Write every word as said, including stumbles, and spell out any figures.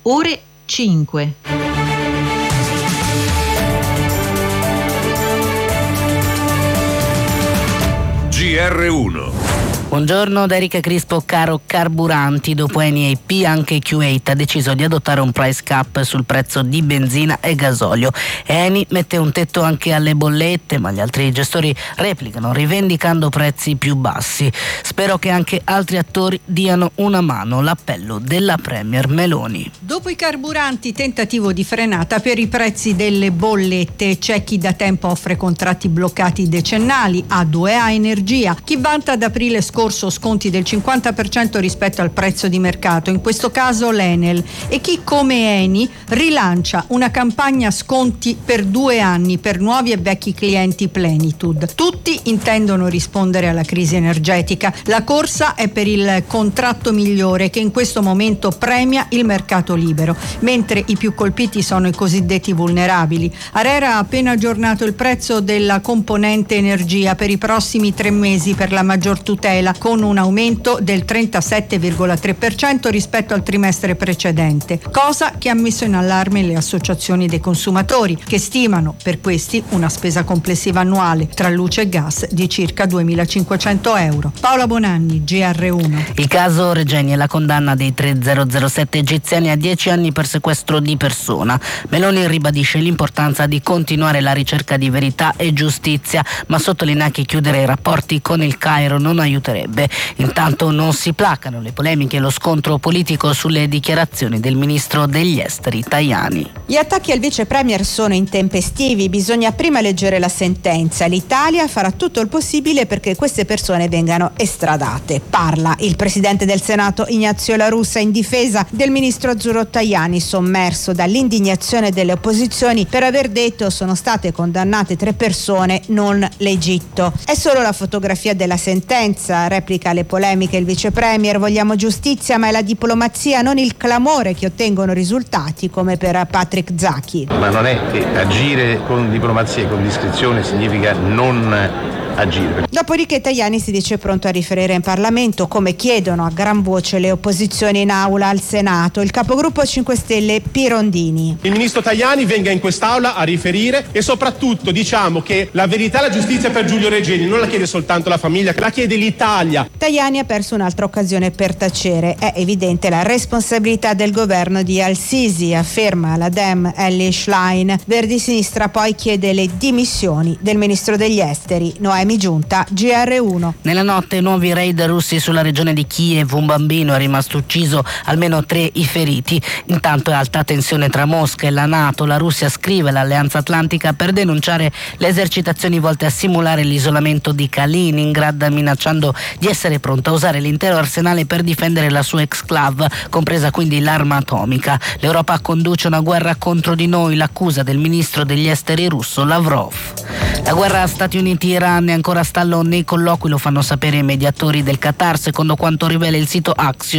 ore cinque. G R uno. Buongiorno da Erika Crispo. Caro carburanti, dopo Eni e P anche Kuwait ha deciso di adottare un price cap sul prezzo di benzina e gasolio. Eni mette un tetto anche alle bollette, ma gli altri gestori replicano rivendicando prezzi più bassi. Spero che anche altri attori diano una mano, l'appello della Premier Meloni. Dopo i carburanti, tentativo di frenata per i prezzi delle bollette. C'è chi da tempo offre contratti bloccati decennali, A due A Energia, chi vanta ad aprile scorso sconti del cinquanta per cento rispetto al prezzo di mercato, in questo caso l'Enel, e chi come Eni rilancia una campagna sconti per due anni per nuovi e vecchi clienti Plenitude. Tutti intendono rispondere alla crisi energetica. La corsa è per il contratto migliore, che in questo momento premia il mercato libero, mentre i più colpiti sono i cosiddetti vulnerabili. ARERA ha appena aggiornato il prezzo della componente energia per i prossimi tre mesi per la maggior tutela, con un aumento del trentasette virgola tre per cento rispetto al trimestre precedente, cosa che ha messo in allarme le associazioni dei consumatori, che stimano per questi una spesa complessiva annuale tra luce e gas di circa duemilacinquecento euro. Paola Bonanni, G R uno. Il caso Regeni e la condanna dei tre zero zero sette egiziani a dieci anni per sequestro di persona. Meloni ribadisce l'importanza di continuare la ricerca di verità e giustizia, ma sottolinea che chiudere i rapporti con il Cairo non aiuterebbe. Intanto non si placano le polemiche e lo scontro politico sulle dichiarazioni del ministro degli esteri Tajani. Gli attacchi al vice premier sono intempestivi, bisogna prima leggere la sentenza. L'Italia farà tutto il possibile perché queste persone vengano estradate. Parla il presidente del Senato Ignazio La Russa in difesa del ministro azzurro Tajani, sommerso dall'indignazione delle opposizioni per aver detto sono state condannate tre persone, non l'Egitto. È solo la fotografia della sentenza, replica le polemiche il vice premier. Vogliamo giustizia, ma è la diplomazia, non il clamore, che ottengono risultati, come per Patrick Zaki. Ma non è che agire con diplomazia e con discrezione significa non agire. Dopodiché Tajani si dice pronto a riferire in Parlamento, come chiedono a gran voce le opposizioni in aula al Senato. Il capogruppo cinque Stelle Pirondini. Il ministro Tajani venga in quest'aula a riferire e soprattutto diciamo che la verità e la giustizia per Giulio Regeni non la chiede soltanto la famiglia, la chiede l'Italia. Tajani ha perso un'altra occasione per tacere. È evidente la responsabilità del governo di Al-Sisi, afferma la Dem Ellie Schlein. Verdi Sinistra poi chiede le dimissioni del ministro degli esteri Noemi Giunta, G R uno. Nella notte nuovi raid russi sulla regione di Kiev, un bambino è rimasto ucciso, almeno tre i feriti. Intanto è alta tensione tra Mosca e la NATO. La Russia scrive all'Alleanza Atlantica per denunciare le esercitazioni volte a simulare l'isolamento di Kaliningrad, minacciando di essere pronta a usare l'intero arsenale per difendere la sua exclave, compresa quindi l'arma atomica. L'Europa conduce una guerra contro di noi, l'accusa del ministro degli esteri russo Lavrov. La guerra Stati Uniti-Iran è ancora a stallo nei colloqui, lo fanno sapere i mediatori del Qatar, secondo quanto rivela il sito Axios.